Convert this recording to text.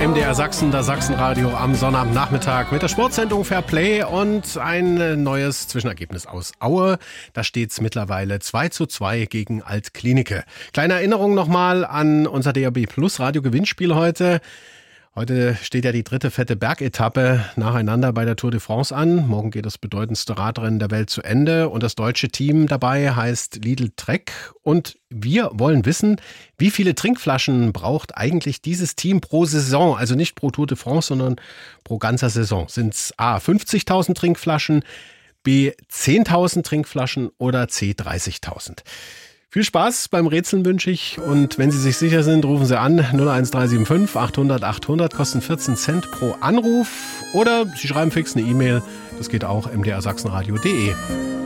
MDR Sachsen, das Sachsenradio am Sonnabendnachmittag mit der Sportsendung Fair Play und ein neues Zwischenergebnis aus Aue. Da steht es mittlerweile 2:2 gegen Alt-Klinike. Kleine Erinnerung nochmal an unser DAB Plus Radio Gewinnspiel heute. Heute steht ja die dritte fette Bergetappe nacheinander bei der Tour de France an. Morgen geht das bedeutendste Radrennen der Welt zu Ende und das deutsche Team dabei heißt Lidl Trek. Und wir wollen wissen, wie viele Trinkflaschen braucht eigentlich dieses Team pro Saison? Also nicht pro Tour de France, sondern pro ganzer Saison. Sind es A 50.000 Trinkflaschen, B 10.000 Trinkflaschen oder C 30.000? Viel Spaß beim Rätseln wünsche ich und wenn Sie sich sicher sind, rufen Sie an 01375 800 800, kosten 14 Cent pro Anruf oder Sie schreiben fix eine E-Mail, das geht auch mdrsachsenradio.de.